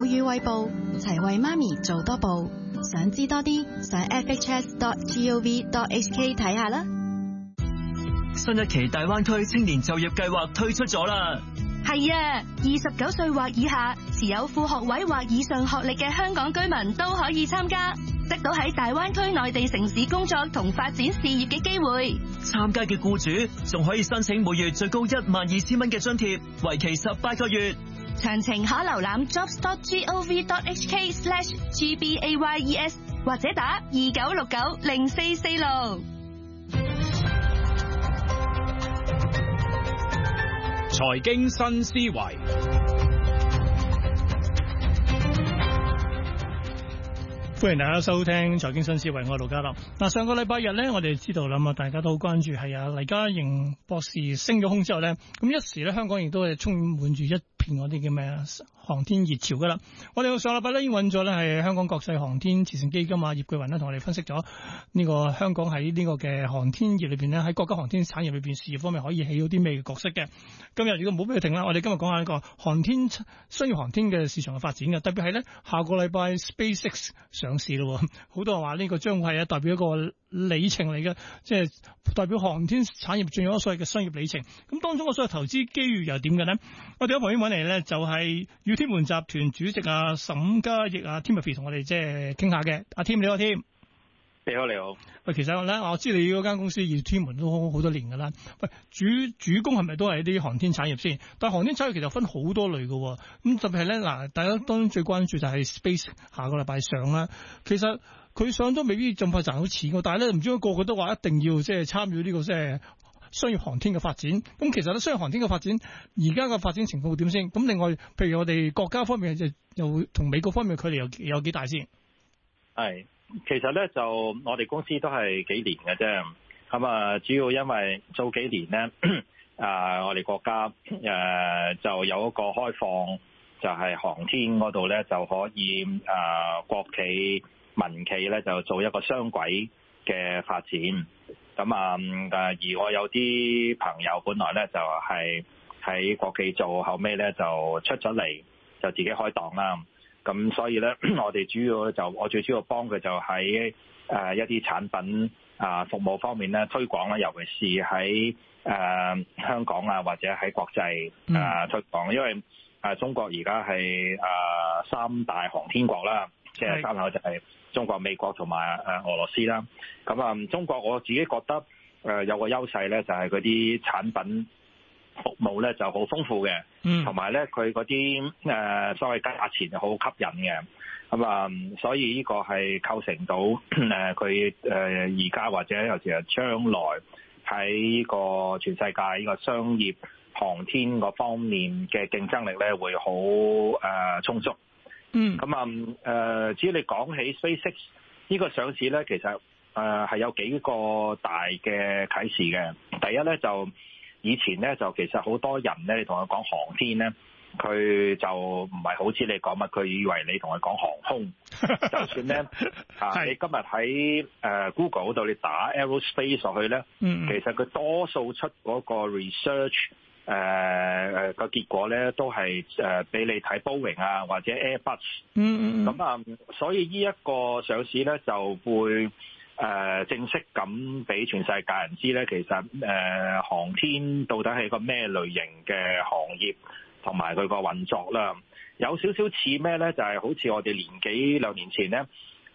於威報，齊為媽咪做多步。想知多啲，上 fhs.gov.hk 睇下啦。 新一期大灣區青年就業計劃推出咗啦。 係啊，29歲或以下，持有副學位或以上學歷嘅香港居民都可以參加，得到喺大灣區內地城市工作同發展事業嘅機會。 參加嘅僱主仲可以申請每月最高12,000蚊嘅津貼，為期18個月。 詳情可瀏覽 jobs.gov.hk/gbayes 或者打29690446。 財經新思維，歡迎大家收聽財經新思維，我係盧家樂。嗱，上個禮拜日咧，我哋知道啦嘛，大家都好關注係黎嘉瑩博士升咗空之後咧，咁一時咧香港亦都係充滿住一片嗰啲叫咩航天熱潮噶啦。我哋上禮拜咧已經揾咗咧係香港國際航天慈善基金葉巨雲咧同我哋分析咗呢個香港喺呢個嘅航天業裏邊咧，喺國家航天產業裏邊事業方面可以起到啲咩嘅角色嘅。今日如果唔好俾佢停啦，我哋今日講下呢個航天商業航天嘅市場嘅發展嘅，特別係咧下個禮拜 SpaceX 上市咯，好多人話呢個將會係代表一個里程嚟嘅，即係代表航天產業進入咗所謂嘅商業里程。咁當中嘅所謂投資機遇又點嘅呢？我哋喺旁邊揾嚟咧就係宇天門集團主席沈嘉奕Timothy 同我哋即係傾下嘅。阿 Tim 你好，Tim。 你好，你好。 喂，其實咧，我知你嗰間公司宇天門都好多年噶啦。喂，主攻係咪都係啲航天產業先？但係航天產業其實分好多類噶。咁特別係咧，嗱，大家當然最關注就係 Space 下個禮拜上啦。其實佢上都未必咁快賺到錢㗎，但係咧唔知個個都話一定要即係參與呢個即係商業航天嘅發展。咁其實咧，商業航天嘅發展而家嘅發展情況會點先？咁另外，譬如我哋國家方面又同美國方面距離有幾大先？ 係。其實咧就我哋公司都係幾年嘅啫，咁主要因為早幾年咧我哋國家就有一個開放，就係航天嗰度咧就可以國企民企咧就做一個雙軌嘅發展。咁而我有啲朋友本來咧就係喺國企做，後尾咧就出咗嚟就自己開檔啦。咁所以咧，我哋我最主要幫佢就喺一啲產品服務方面咧推廣啦，尤其是喺香港或者喺國際推廣，因為中國而家係三大航天國啦，即係三口就係中國、美國同埋俄羅斯啦。咁中國我自己覺得有個優勢咧，就係嗰啲產品服務咧就好豐富嘅，同埋咧佢嗰啲所謂價錢好吸引嘅，咁所以呢個係構成到佢而家或者尤其係將來喺呢個全世界呢個商業航天嗰方面嘅競爭力咧會好充足。咁至於你講起 SpaceX 呢個上市咧，其實係有幾個大嘅啟示嘅。第一咧就以前咧就其實好多人咧，你同佢講航天咧，佢就唔係好似你講乜，佢以為你同佢講航空。就算咧你今日喺Google 嗰度你打 Aerospace 落去咧，其實佢多數出嗰個 research 個結果咧都係俾你睇 Boeing 或者 Airbus。咁所以呢一個上市咧就會正式咁俾全世界人知咧，其實航天到底係個咩類型嘅行業，同埋佢個運作啦。有少少似咩咧？就係好似我哋2年前咧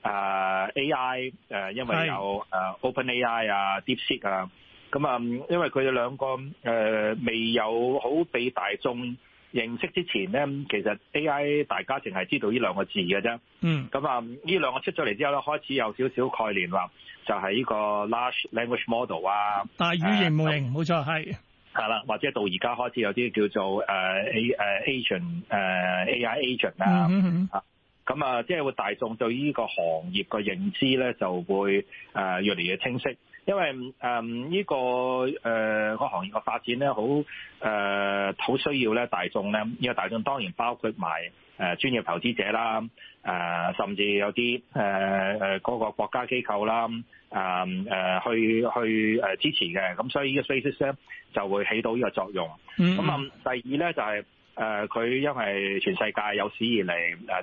AI 因為有OpenAI DeepSeek 咁因為佢哋兩個未有好被大眾認識之前咧，其實 AI 大家淨係知道呢兩個字嘅啫。咁呢兩個出咗嚟之後咧，開始有少少概念啦，就係呢個 large language model 大語言模型，冇錯係啦，或者到而家開始有啲叫做agent AI agent 咁即係會大眾對呢個行業嘅認知咧就會越嚟越清晰。因為呢個行業嘅發展咧，好需要咧大眾咧，呢個大眾當然包括埋專業投資者啦，甚至有啲嗰個國家機構啦，去支持嘅，咁所以呢個 SpaceX 咧就會起到呢個作用。咁第二咧就係佢因為全世界有史以嚟